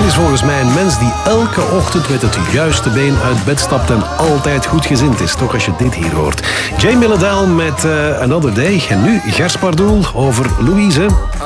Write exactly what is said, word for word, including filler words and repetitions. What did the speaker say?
is volgens mij een mens die elke ochtend met het juiste been uit bed stapt en altijd goed gezind is. Toch als je dit hier hoort. Jane Millendale met uh, Another Day. En nu Gers Pardoel over Louise.